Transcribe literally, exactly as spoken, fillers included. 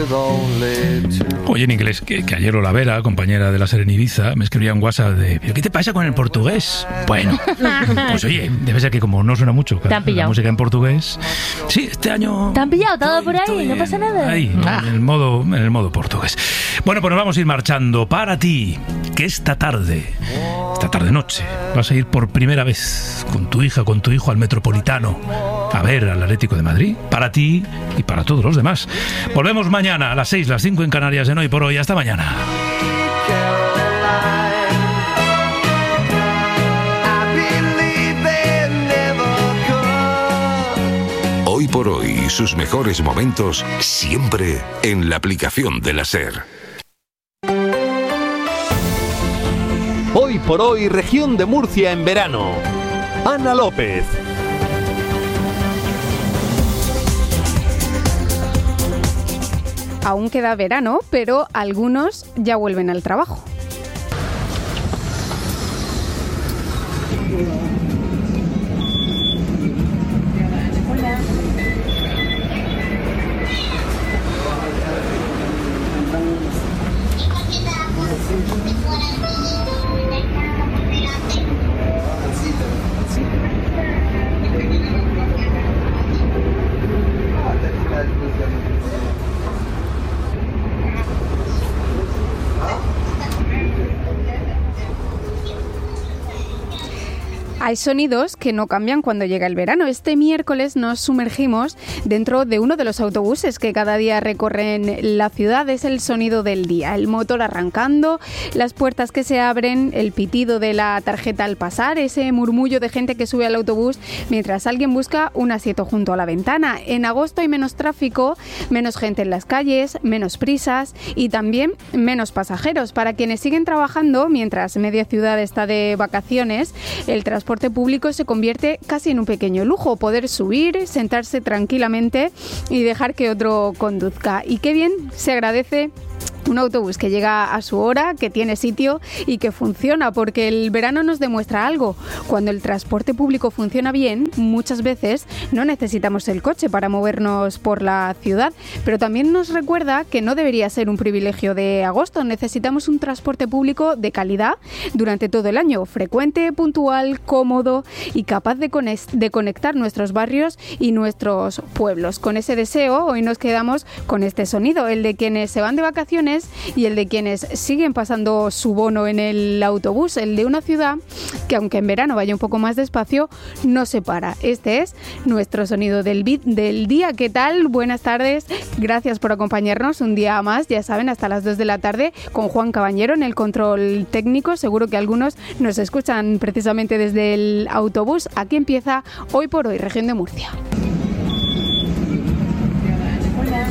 Oye, en inglés, que, que ayer Olavera, compañera de la SER en Ibiza, me escribía un WhatsApp de ¿pero qué te pasa con el portugués? Bueno, pues oye, debe ser que como no suena mucho la, la música en portugués. Sí, este año... ¿Te han pillado todo por ahí? ¿No pasa nada? Ahí, ah. en, el modo, en el modo portugués. Bueno, pues nos vamos a ir marchando. Para ti, que esta tarde, esta tarde-noche, vas a ir por primera vez con tu hija, con tu hijo al Metropolitano a ver al Atlético de Madrid. Para ti y para todos los demás. Volvemos mañana a las seis, las cinco en Canarias en Hoy por Hoy. Hasta mañana. Hoy por Hoy, sus mejores momentos siempre en la aplicación de la SER. Hoy por Hoy, región de Murcia en verano. Ana López. Aún queda verano, pero algunos ya vuelven al trabajo. Hay sonidos que no cambian cuando llega el verano. Este miércoles nos sumergimos dentro de uno de los autobuses que cada día recorren la ciudad. Es el sonido del día, el motor arrancando, las puertas que se abren, el pitido de la tarjeta al pasar, ese murmullo de gente que sube al autobús mientras alguien busca un asiento junto a la ventana. En agosto hay menos tráfico, menos gente en las calles, menos prisas y también menos pasajeros. Para quienes siguen trabajando mientras media ciudad está de vacaciones, el transporte público se convierte casi en un pequeño lujo, poder subir, sentarse tranquilamente y dejar que otro conduzca. Y qué bien se agradece un autobús que llega a su hora, que tiene sitio y que funciona, porque el verano nos demuestra algo. Cuando el transporte público funciona bien, muchas veces no necesitamos el coche para movernos por la ciudad, pero también nos recuerda que no debería ser un privilegio de agosto. Necesitamos un transporte público de calidad durante todo el año, frecuente, puntual, cómodo y capaz de, conex- de conectar nuestros barrios y nuestros pueblos. Con ese deseo, hoy nos quedamos con este sonido, el de quienes se van de vacaciones y el de quienes siguen pasando su bono en el autobús, el de una ciudad que, aunque en verano vaya un poco más despacio, no se para. Este es nuestro sonido del, beat del día. ¿Qué tal? Buenas tardes. Gracias por acompañarnos un día más, ya saben, hasta las dos de la tarde con Juan Cabañero en el control técnico. Seguro que algunos nos escuchan precisamente desde el autobús. Aquí empieza Hoy por Hoy, región de Murcia. Hola.